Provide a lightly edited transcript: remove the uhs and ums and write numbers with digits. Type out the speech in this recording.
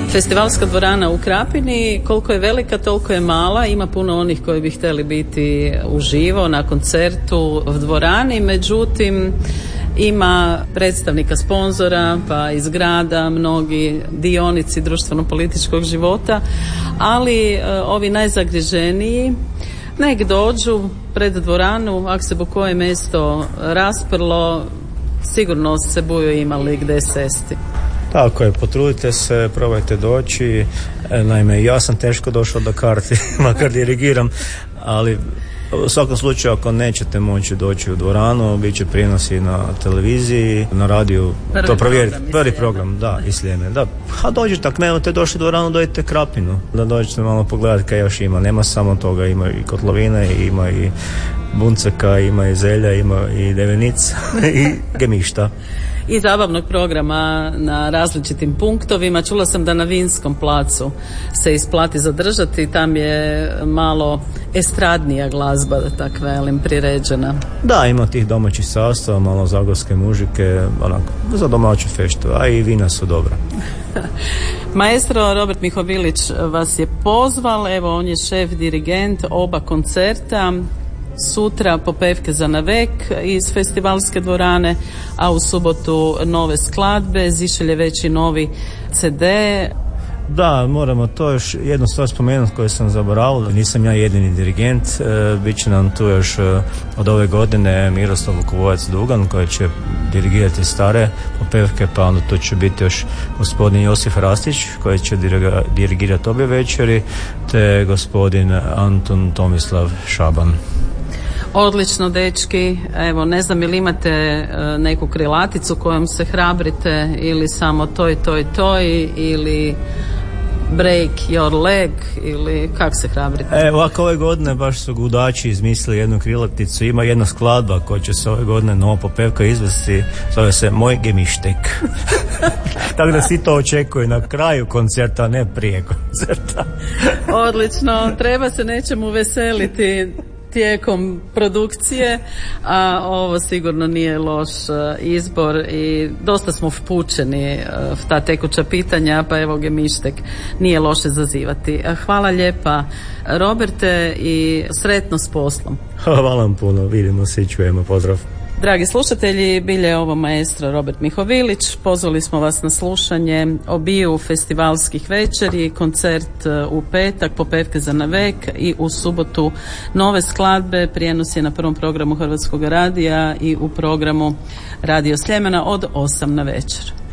Festivalska dvorana u Krapini, koliko je velika, toliko je mala. Ima puno onih koji bi htjeli biti uživo na koncertu u dvorani, međutim ima predstavnika sponzora, pa iz grada, mnogi dionici društveno-političkog života, ali ovi najzagriženiji nek dođu pred dvoranu, ako se bu koje mjesto rasprlo, sigurno se buju imali gdje sesti. Tako je, potrudite se, probajte doći. Naime, ja sam teško došao do karti, makar dirigiram, ali u svakom slučaju ako nećete moći doći u dvoranu, bit će prijenosi na televiziji, na radiju, to provjeriti. Prvi program, da, i Sljeme. Da, a dođite, ako nemate došli u dvoranu, dođite Krapinu, da dođete malo pogledati kaj još ima. Nema samo toga, ima i kotlovine, ima i bunceka, ima i zelja, ima i devenica i gemišta. I zabavnog programa na različitim punktovima. Čula sam da na Vinskom placu se isplati zadržati, tam je malo estradnija glazba, da tak velim, priređena. Da, ima tih domaćih sastava, malo zagorske muzike, onako, za domaću feštu, a i vina su dobra. Maestro Robert Mihovilić vas je pozval, evo on je šef dirigent oba koncerta. Sutra popevke za navek iz festivalske dvorane, a u subotu nove skladbe, Zišelje veći novi CD. Da, moramo to još jednu stvar spomenuti koju sam zaboravio. Nisam ja jedini dirigent, bit će nam tu još od ove godine Miroslav Vukovojac-Dugan koji će dirigirati stare popevke, pa onda tu će biti još gospodin Josif Rastić koji će dirigirati obje večeri, te gospodin Antun Tomislav Šaban. Odlično, dečki. Evo, ne znam ili imate neku krilaticu kojom se hrabrite ili samo toj ili break your leg ili kako se hrabrite? Ovako ove godine baš su gudači izmislili jednu krilaticu. Ima jedna skladba koja će se ove godine nova popevka izvesti, zove se Moj gemištek. Tako da svi to očekuju na kraju koncerta, ne prije koncerta. Odlično, treba se nečemu veseliti tijekom produkcije, a ovo sigurno nije loš izbor i dosta smo vpučeni v ta tekuća pitanja, pa evo gemištek nije loše zazivati. Hvala lijepa Roberte i sretno s poslom. Hvala vam puno, vidimo se i čujemo, pozdrav. Dragi slušatelji, bilje ovo maestro Robert Mihovilić. Pozvali smo vas na slušanje obiju festivalskih večeri, koncert u petak, popevke za navek i u subotu nove skladbe. Prijenos je na prvom programu Hrvatskog radija i u programu Radio Sljemena od 8 na večer.